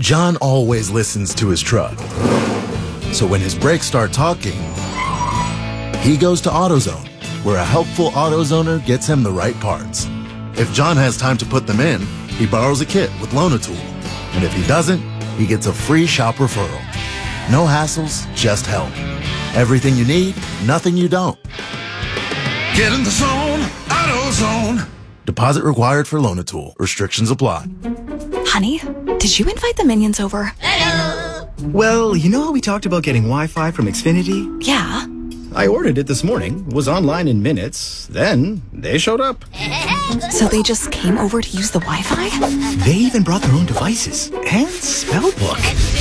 John always listens to his truck. So when his brakes start talking, he goes to AutoZone, where a helpful AutoZoner gets him the right parts. If John has time to put them in, he borrows a kit with Loan-A-Tool. And if he doesn't, he gets a free shop referral. No hassles, just help. Everything you need, nothing you don't. Get in the zone, AutoZone. Deposit required for Loan-A-Tool. Restrictions apply. Honey, did you invite the minions over? Well, you know how we talked about getting Wi-Fi from Xfinity? Yeah. I ordered it this morning, was online in minutes, then they showed up. So they just came over to use the Wi-Fi? They even brought their own devices and spell book.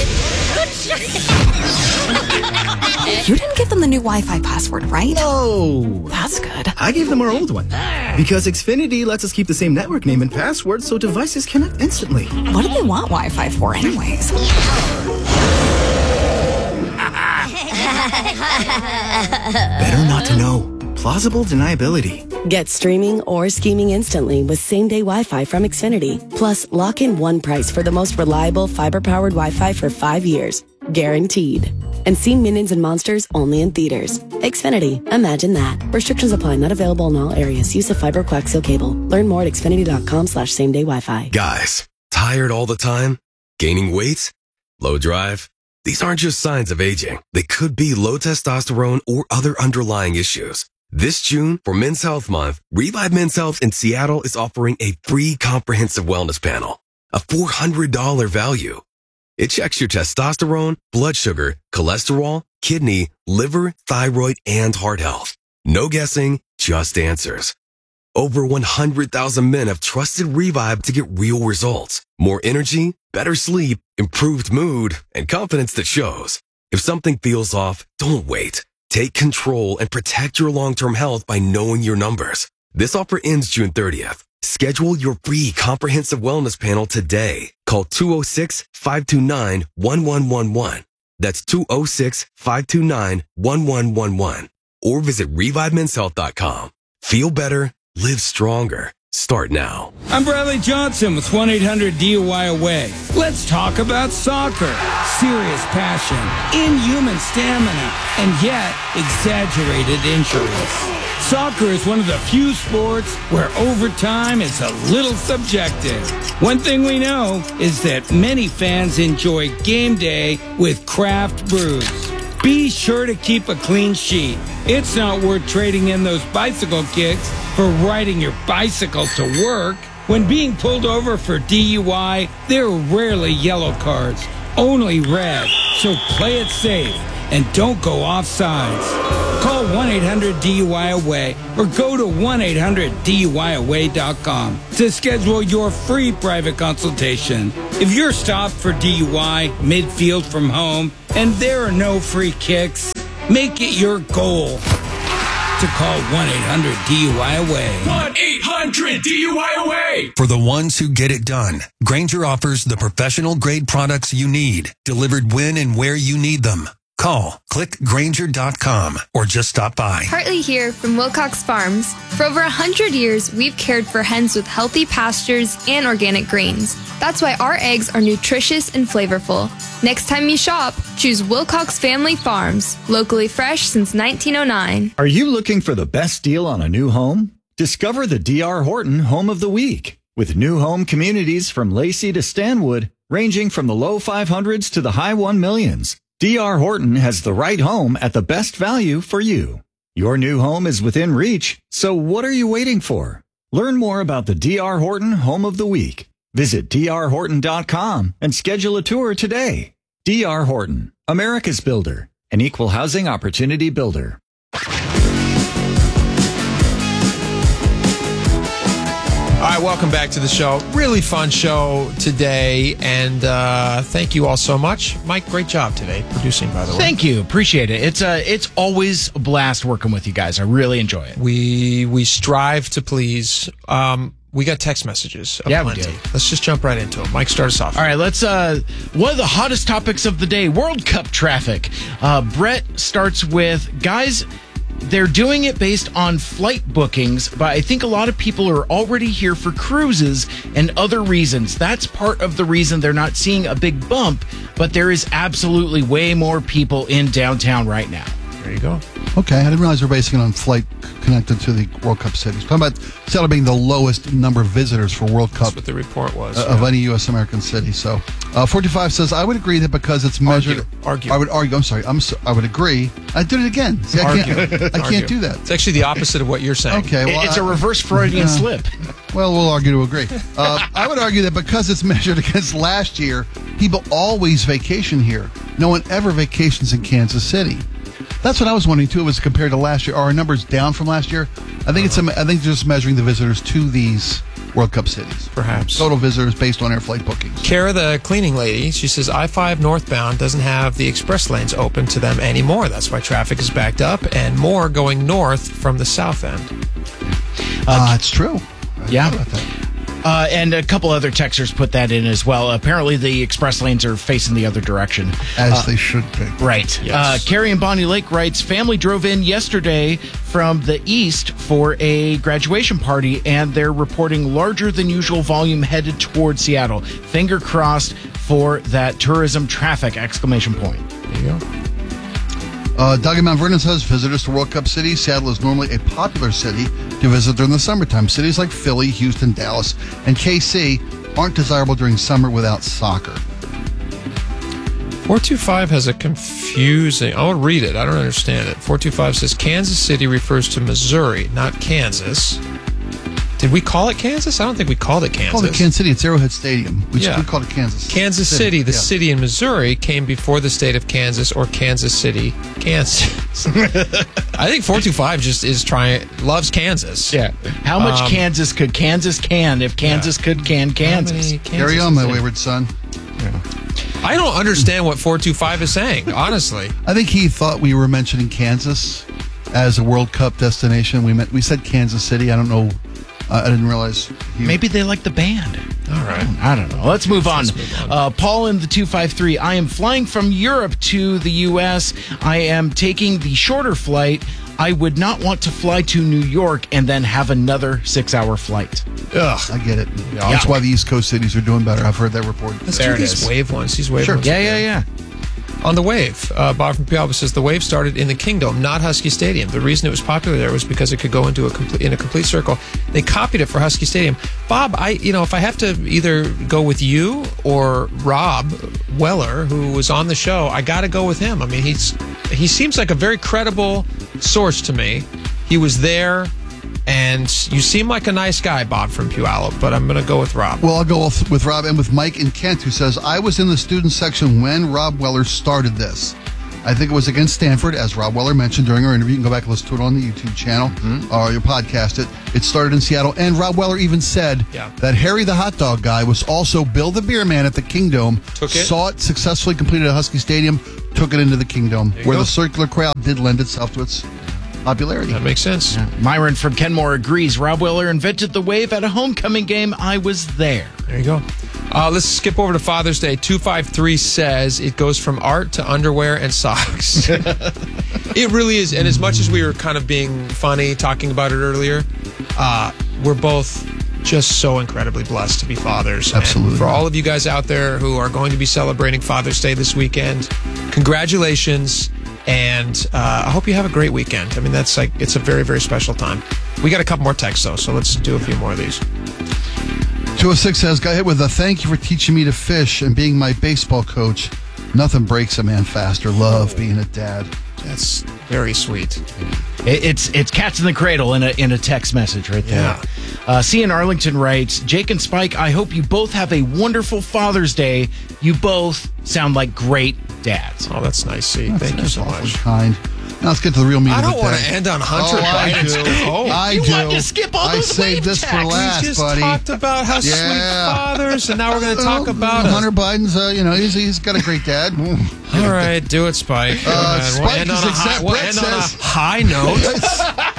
You didn't give them the new Wi-Fi password, right? No. That's good. I gave them our old one. Because Xfinity lets us keep the same network name and password so devices connect instantly. What do they want Wi-Fi for anyways? Better not to know. Plausible deniability. Get streaming or scheming instantly with same-day Wi-Fi from Xfinity. Plus, lock in one price for the most reliable fiber-powered Wi-Fi for 5 years. Guaranteed. And see Minions and Monsters only in theaters. Xfinity. Imagine that. Restrictions apply. Not available in all areas. Use of fiber coaxial cable. Learn more at xfinity.com/same-day Wi-Fi. Guys, tired all the time? Gaining weight? Low drive? These aren't just signs of aging. They could be low testosterone or other underlying issues. This June, for Men's Health Month, Revive Men's Health in Seattle is offering a free comprehensive wellness panel, a $400 value. It checks your testosterone, blood sugar, cholesterol, kidney, liver, thyroid, and heart health. No guessing, just answers. Over 100,000 men have trusted Revive to get real results. More energy, better sleep, improved mood, and confidence that shows. If something feels off, don't wait. Take control and protect your long-term health by knowing your numbers. This offer ends June 30th. Schedule your free comprehensive wellness panel today. Call 206-529-1111. That's 206-529-1111. Or visit ReviveMen'sHealth.com. Feel better, live stronger. Start now. I'm Bradley Johnson with 1-800-DUI-AWAY. Let's talk about soccer. Serious passion, inhuman stamina, and yet exaggerated injuries. Soccer is one of the few sports where overtime is a little subjective. One thing we know is that many fans enjoy game day with craft brews. Be sure to keep a clean sheet. It's not worth trading in those bicycle kicks for riding your bicycle to work. When being pulled over for DUI, there are rarely yellow cards, only red. So play it safe and don't go off sides. Call 1-800-DUI-AWAY or go to 1-800-DUI-AWAY.com to schedule your free private consultation. If you're stopped for DUI midfield from home and there are no free kicks, make it your goal to call 1-800-DUI-AWAY. 1-800-DUI-AWAY. For the ones who get it done, Grainger offers the professional grade products you need, delivered when and where you need them. Call, click Grainger.com, or just stop by. Hartley here from Wilcox Farms. For over 100 years, we've cared for hens with healthy pastures and organic grains. That's why our eggs are nutritious and flavorful. Next time you shop, choose Wilcox Family Farms, locally fresh since 1909. Are you looking for the best deal on a new home? Discover the D.R. Horton Home of the Week. With new home communities from Lacey to Stanwood, ranging from the low 500s to the high 1 millions. D.R. Horton has the right home at the best value for you. Your new home is within reach, so what are you waiting for? Learn more about the D.R. Horton Home of the Week. Visit drhorton.com and schedule a tour today. D.R. Horton, America's builder, an equal housing opportunity builder. All right, welcome back to the show. Really fun show today, and thank you all so much. Mike, great job today producing, by the way. Thank you. Appreciate it. It's always a blast working with you guys. I really enjoy it. We strive to please. We got text messages. Yeah, plenty. we do. Let's just jump right into it. Mike, start us off. All right, let's. One of the hottest topics of the day: World Cup traffic. Brett starts with, guys, they're doing it based on flight bookings, but I think a lot of people are already here for cruises and other reasons. That's part of the reason they're not seeing a big bump, but there is absolutely way more people in downtown right now. There you go. Okay, I didn't realize we're basing it on flight connected to the World Cup cities. Talking about Seattle being the lowest number of visitors for World Cup. That's what the report was. Of any U.S. American city. So, 425 says, I would agree that because it's measured... Argue. I would argue. I'm sorry. I would agree. I did it again. See, I can't do that. It's actually the opposite of what you're saying. Okay, well, it's a reverse Freudian slip. Well, we'll argue to agree. I would argue that because it's measured against last year, people always vacation here. No one ever vacations in Kansas City. That's what I was wondering, too. It was compared to last year. Are our numbers down from last year? I think it's just measuring the visitors to these World Cup cities. Perhaps. Total visitors based on air flight bookings. Kara, the cleaning lady, she says I-5 northbound doesn't have the express lanes open to them anymore. That's why traffic is backed up and more going north from the south end. It's true. Yeah. And a couple other texters put that in as well. Apparently, the express lanes are facing the other direction. As they should be. Right. Yes. Carrie in Bonnie Lake writes, family drove in yesterday from the east for a graduation party, and they're reporting larger than usual volume headed toward Seattle. Finger crossed for that tourism traffic, ! There you go. Doug in Mount Vernon says, visitors to World Cup cities, Seattle is normally a popular city to visit during the summertime. Cities like Philly, Houston, Dallas, and KC aren't desirable during summer without soccer. 425 has a confusing... I'll read it. I don't understand it. 425 says Kansas City refers to Missouri, not Kansas. Did we call it Kansas? I don't think we called it Kansas. We called it Kansas City. It's Arrowhead Stadium. We called it Kansas. Kansas City, the city in Missouri, came before the state of Kansas or Kansas City, Kansas. I think 425 just loves Kansas. Yeah. How much Kansas could Kansas can if Kansas could can Kansas? Carry on, my wayward son. Yeah. I don't understand what 425 is saying, honestly. I think he thought we were mentioning Kansas as a World Cup destination. We said Kansas City. I don't know. I didn't realize. Maybe they like the band. All right. I don't know. Let's move on. Paul in the 253. I am flying from Europe to the U.S. I am taking the shorter flight. I would not want to fly to New York and then have another 6-hour flight. Ugh. I get it. Yeah. That's why the East Coast cities are doing better. I've heard that report. Let's do these wave ones. These wave ones. Yeah. On the Wave, Bob from Puyallup says the Wave started in the Kingdom, not Husky Stadium. The reason it was popular there was because it could go into in a complete circle. They copied it for Husky Stadium. Bob, if I have to either go with you or Rob Weller, who was on the show, I got to go with him. I mean, he seems like a very credible source to me. He was there. And you seem like a nice guy, Bob from Puyallup, but I'm going to go with Rob. Well, I'll go with Rob and with Mike in Kent, who says, I was in the student section when Rob Weller started this. I think it was against Stanford, as Rob Weller mentioned during our interview. You can go back and listen to it on the YouTube channel or your podcast. It started in Seattle. And Rob Weller even said that Harry the hot dog guy was also Bill the beer man at the Kingdome. Saw it successfully completed at Husky Stadium, took it into the Kingdome, where the circular crowd did lend itself to its popularity. That makes sense. Yeah. Myron from Kenmore agrees. Rob Weller invented the Wave at a homecoming game. I was there. There you go. Let's skip over to Father's Day. 253 says it goes from art to underwear and socks. It really is. And as much as we were kind of being funny talking about it earlier, we're both just so incredibly blessed to be fathers. Absolutely. And for all of you guys out there who are going to be celebrating Father's Day this weekend, congratulations. And I hope you have a great weekend. I mean, it's a very, very special time. We got a couple more texts, though, so let's do a few more of these. 206 says, got hit with a thank you for teaching me to fish and being my baseball coach. Nothing breaks a man faster. Love being a dad. That's very sweet. It's cats in the cradle in a text message right there. Yeah. C in Arlington writes, Jake and Spike, I hope you both have a wonderful Father's Day. You both sound like great dads. Oh, that's nice, C. Thank you so much. Kind. Now let's get to the real meat of the day. I don't want to end on Hunter Biden's quote. I do. Want to skip all those saved this for last, we just buddy. talked about how sweet fathers, and now we're going to talk about Hunter Biden's. He's got a great dad. All right, do it, Spike. Spike we'll end on a high note.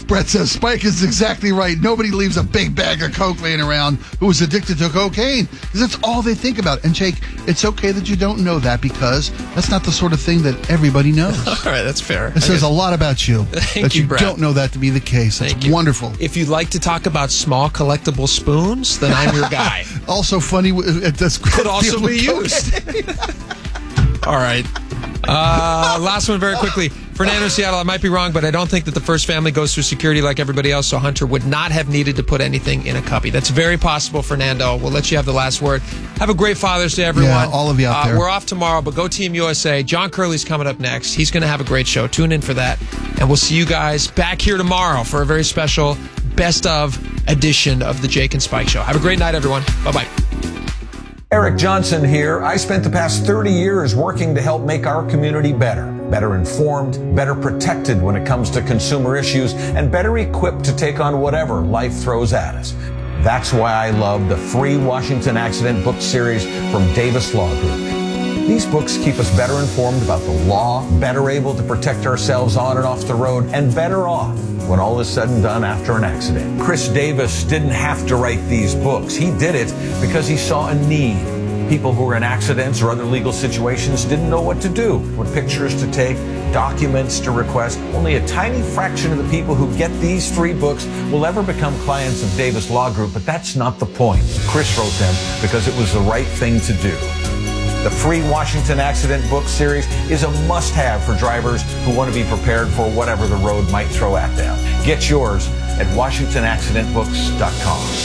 Brett says Spike is exactly right. Nobody leaves a big bag of coke laying around who is addicted to cocaine, because that's all they think about. And Jake, it's okay that you don't know that, because that's not the sort of thing that everybody knows. All right, that's fair. It says a lot about you that you Brett. don't know that to be the case. That's wonderful. If you'd like to talk about small collectible spoons, then I'm your guy. Also funny, that's could also be used. All right. Last one very quickly. Fernando, Seattle, I might be wrong, but I don't think that the first family goes through security like everybody else, so Hunter would not have needed to put anything in a cubby. That's very possible, Fernando. We'll let you have the last word. Have a great Father's Day, everyone. Yeah, all of you out there. We're off tomorrow, but go Team USA. John Curley's coming up next. He's going to have a great show. Tune in for that. And we'll see you guys back here tomorrow for a very special best of edition of the Jake and Spike Show. Have a great night, everyone. Bye-bye. Eric Johnson here. I spent the past 30 years working to help make our community better informed, better protected when it comes to consumer issues, and better equipped to take on whatever life throws at us. That's why I love the free Washington Accident book series from Davis Law Group. These books keep us better informed about the law, better able to protect ourselves on and off the road, and better off when all is said and done after an accident. Chris Davis didn't have to write these books. He did it because he saw a need. People who were in accidents or other legal situations didn't know what to do, what pictures to take, documents to request. Only a tiny fraction of the people who get these 3 books will ever become clients of Davis Law Group, but that's not the point. Chris wrote them because it was the right thing to do. The free Washington Accident book series is a must-have for drivers who want to be prepared for whatever the road might throw at them. Get yours at WashingtonAccidentBooks.com.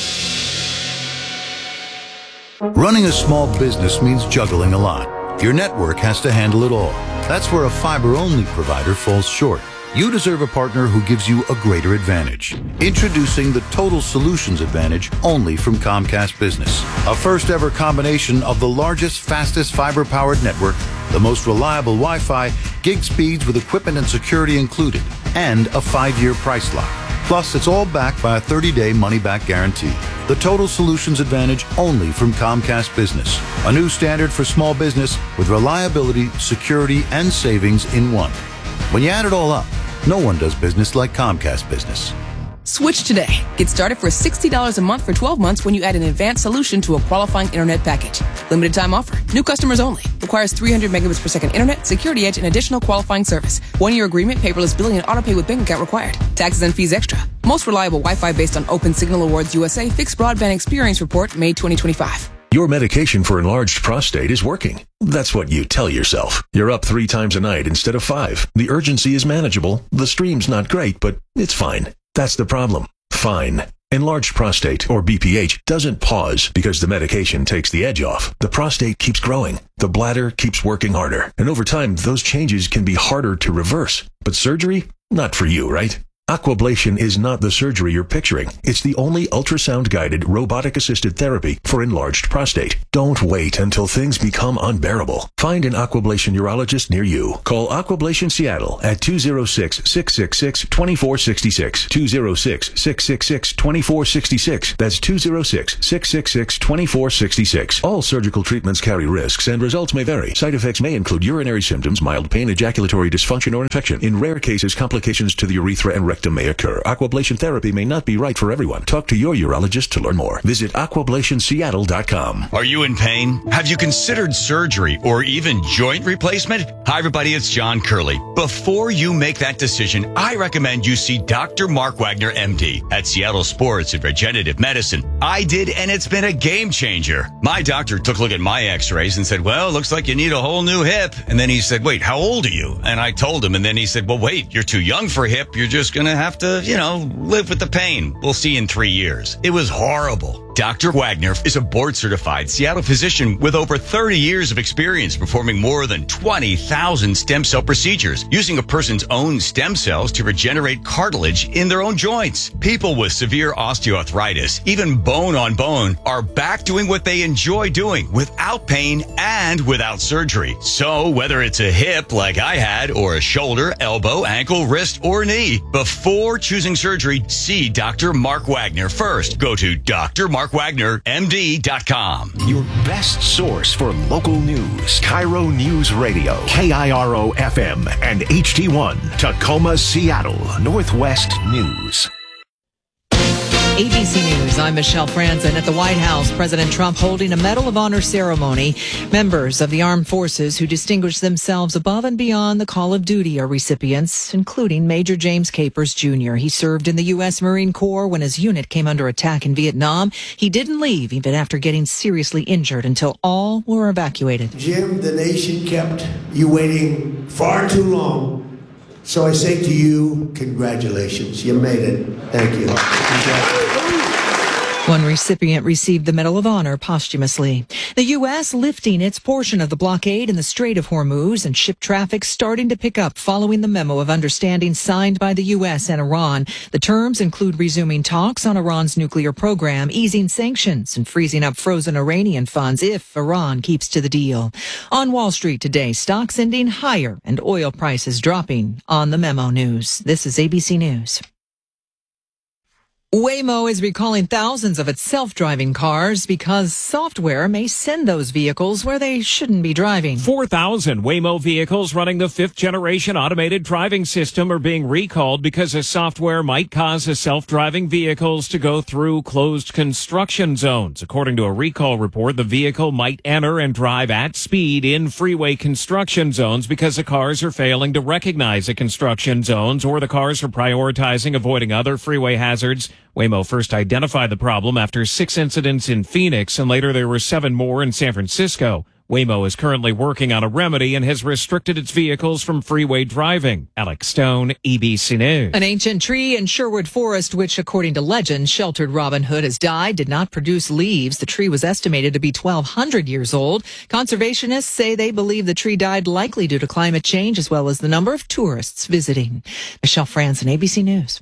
Running a small business means juggling a lot. Your network has to handle it all. That's where a fiber-only provider falls short. You deserve a partner who gives you a greater advantage. Introducing the Total Solutions Advantage only from Comcast Business. A first-ever combination of the largest, fastest fiber-powered network, the most reliable Wi-Fi, gig speeds with equipment and security included, and a 5-year price lock. Plus, it's all backed by a 30-day money-back guarantee. The Total Solutions Advantage only from Comcast Business. A new standard for small business with reliability, security, and savings in one. When you add it all up, no one does business like Comcast Business. Switch today. Get started for $60 a month for 12 months when you add an advanced solution to a qualifying internet package. Limited time offer. New customers only. Requires 300 megabits per second internet, security edge, and additional qualifying service. 1-year agreement, paperless billing, and autopay with bank account required. Taxes and fees extra. Most reliable Wi-Fi based on Open Signal Awards USA Fixed Broadband Experience Report, May 2025. Your medication for enlarged prostate is working. That's what you tell yourself. You're up 3 times a night instead of 5. The urgency is manageable. The stream's not great, but it's fine. That's the problem. Fine. Enlarged prostate, or BPH, doesn't pause because the medication takes the edge off. The prostate keeps growing. The bladder keeps working harder. And over time, those changes can be harder to reverse. But surgery? Not for you, right? Aquablation is not the surgery you're picturing. It's the only ultrasound-guided, robotic-assisted therapy for enlarged prostate. Don't wait until things become unbearable. Find an Aquablation urologist near you. Call Aquablation Seattle at 206-666-2466. 206-666-2466. That's 206-666-2466. All surgical treatments carry risks and results may vary. Side effects may include urinary symptoms, mild pain, ejaculatory dysfunction, or infection. In rare cases, complications to the urethra and rectum may occur. Aquablation therapy may not be right for everyone. Talk to your urologist to learn more. Visit aquablationseattle.com. Are you in pain? Have you considered surgery or even joint replacement? Hi, everybody. It's John Curley. Before you make that decision, I recommend you see Dr. Mark Wagner, MD, at Seattle Sports and Regenerative Medicine. I did, and it's been a game changer. My doctor took a look at my x-rays and said, well, it looks like you need a whole new hip. And then he said, wait, how old are you? And I told him, and then he said, well, wait, you're too young for a hip. You're just going to have to, live with the pain. We'll see you in 3 years. It was horrible. Dr. Wagner is a board-certified Seattle physician with over 30 years of experience performing more than 20,000 stem cell procedures using a person's own stem cells to regenerate cartilage in their own joints. People with severe osteoarthritis, even bone on bone, are back doing what they enjoy doing without pain and without surgery. So whether it's a hip like I had or a shoulder, elbow, ankle, wrist, or knee, before choosing surgery, see Dr. Mark Wagner first. Go to drmarkwagner.com DrMarkWagnerMD.com. Your best source for local news. Cairo News Radio, KIRO FM and HD1, Tacoma, Seattle, Northwest News. ABC News, I'm Michelle Franzen. At the White House, President Trump holding a Medal of Honor ceremony. Members of the armed forces who distinguished themselves above and beyond the call of duty are recipients, including Major James Capers Jr. He served in the U.S. Marine Corps when his unit came under attack in Vietnam. He didn't leave even after getting seriously injured until all were evacuated. Jim, the nation kept you waiting far too long. So I say to you, congratulations. You made it. Thank you. One recipient received the Medal of Honor posthumously. The U.S. lifting its portion of the blockade in the Strait of Hormuz and ship traffic starting to pick up following the memo of understanding signed by the U.S. and Iran. The terms include resuming talks on Iran's nuclear program, easing sanctions, and freezing up frozen Iranian funds if Iran keeps to the deal. On Wall Street today, stocks ending higher and oil prices dropping. On the Memo News, this is ABC News. Waymo is recalling thousands of its self-driving cars because software may send those vehicles where they shouldn't be driving. 4,000 Waymo vehicles running the fifth-generation automated driving system are being recalled because the software might cause the self-driving vehicles to go through closed construction zones. According to a recall report, the vehicle might enter and drive at speed in freeway construction zones because the cars are failing to recognize the construction zones or the cars are prioritizing avoiding other freeway hazards. Waymo first identified the problem after 6 incidents in Phoenix, and later there were 7 more in San Francisco. Waymo is currently working on a remedy and has restricted its vehicles from freeway driving. Alex Stone, ABC News. An ancient tree in Sherwood Forest, which, according to legend, sheltered Robin Hood, has died, did not produce leaves. The tree was estimated to be 1,200 years old. Conservationists say they believe the tree died likely due to climate change, as well as the number of tourists visiting. Michelle Franzen, ABC News.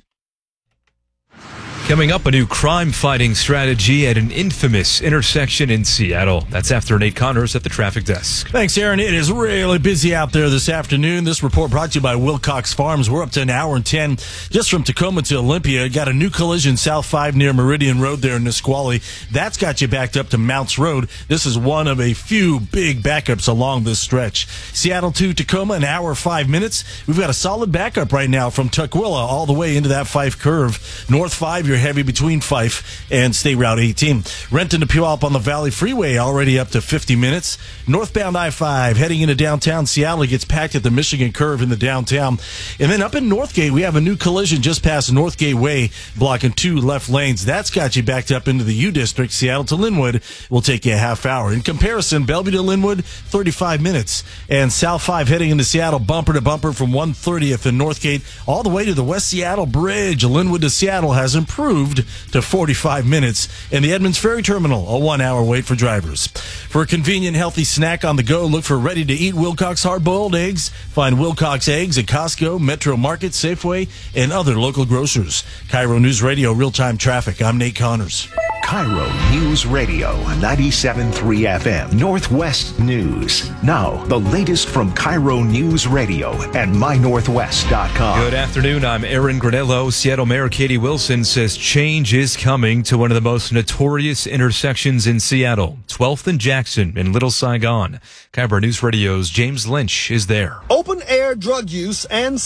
Coming up, a new crime-fighting strategy at an infamous intersection in Seattle. That's after Nate Connors at the traffic desk. Thanks, Aaron. It is really busy out there this afternoon. This report brought to you by Wilcox Farms. We're up to an hour and 10 just from Tacoma to Olympia. Got a new collision South 5 near Meridian Road there in Nisqually. That's got you backed up to Mounts Road. This is one of a few big backups along this stretch. Seattle to Tacoma, an hour, 5 minutes. We've got a solid backup right now from Tukwila all the way into that Fife curve. North 5, you're heavy between Fife and State Route 18. Renton to Puyallup on the Valley Freeway already up to 50 minutes. Northbound I-5 heading into downtown Seattle gets packed at the Michigan curve in the downtown. And then up in Northgate, we have a new collision just past Northgate Way, blocking 2 left lanes. That's got you backed up into the U District. Seattle to Linwood will take you a half hour. In comparison, Bellevue to Linwood, 35 minutes. And South 5 heading into Seattle, bumper to bumper from 130th and Northgate all the way to the West Seattle Bridge. Linwood to Seattle has improved to 45 minutes. And the Edmonds Ferry Terminal, a 1-hour wait for drivers. For a convenient, healthy snack on the go, look for ready-to-eat Wilcox hard-boiled eggs. Find Wilcox eggs at Costco, Metro Market, Safeway, and other local grocers. Cairo News Radio, real-time traffic. I'm Nate Connors. Cairo News Radio, 97.3 FM, Northwest News. Now, the latest from Cairo News Radio and MyNorthwest.com. Good afternoon, I'm Aaron Granello. Seattle Mayor Katie Wilson says change is coming to one of the most notorious intersections in Seattle, 12th and Jackson in Little Saigon. Cairo News Radio's James Lynch is there. Open-air drug use and